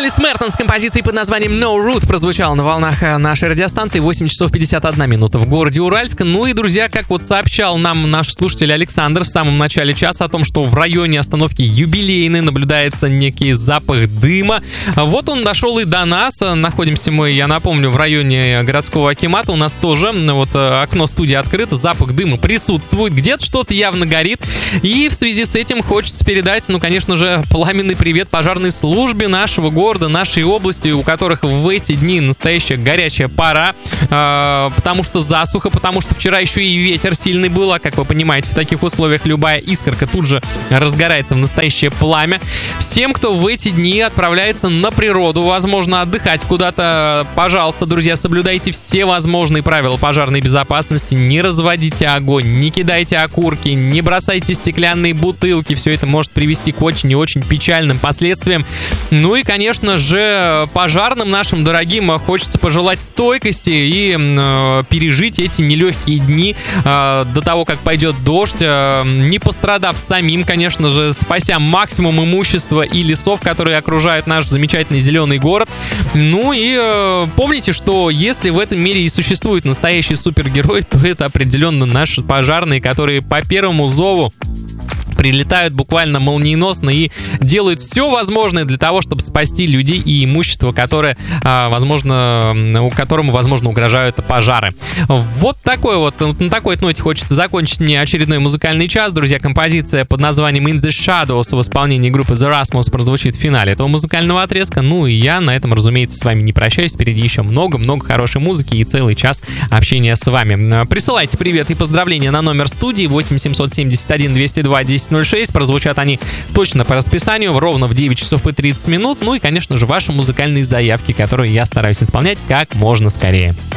Льюис Мертон с композицией под названием No Root прозвучал на волнах нашей радиостанции. 8 часов 51 минута в городе Уральск. Ну и, друзья, как вот сообщал нам наш слушатель Александр в самом начале часа о том, что в районе остановки Юбилейной наблюдается некий запах дыма. Вот он дошел и до нас. Находимся мы, я напомню, в районе городского акимата. У нас тоже вот окно студии открыто, запах дыма присутствует. Где-то что-то явно горит. И в связи с этим хочется передать, ну, конечно же, пламенный привет пожарной службе нашего города, нашей области, у которых в эти дни настоящая горячая пора, потому что засуха, потому что вчера еще и ветер сильный был, а как вы понимаете, в таких условиях любая искорка тут же разгорается в настоящее пламя. Всем, кто в эти дни отправляется на природу, возможно, отдыхать куда-то, пожалуйста, друзья, соблюдайте все возможные правила пожарной безопасности, не разводите огонь, не кидайте окурки, не бросайте стеклянные бутылки, все это может привести к очень и очень печальным последствиям. Ну и, конечно же, пожарным нашим дорогим хочется пожелать стойкости и пережить эти нелегкие дни до того, как пойдет дождь, не пострадав самим, конечно же, спася максимум имущества и лесов, которые окружают наш замечательный зеленый город. Ну и помните, что если в этом мире и существует настоящий супергерой, то это определенно наши пожарные, которые по первому зову прилетают буквально молниеносно и делают все возможное для того, чтобы спасти людей и имущество, которое, которому, возможно, угрожают пожары. Вот такой вот, на такой ноте хочется закончить мне очередной музыкальный час. Друзья, композиция под названием In the Shadows в исполнении группы The Rasmus прозвучит в финале этого музыкального отрезка. Ну и я на этом, разумеется, с вами не прощаюсь. Впереди еще много-много хорошей музыки и целый час общения с вами. Присылайте привет и поздравления на номер студии 8 771 202 10 06. Прозвучат они точно по расписанию, ровно в 9 часов и 30 минут. Ну и, конечно же, ваши музыкальные заявки, которые я стараюсь исполнять как можно скорее.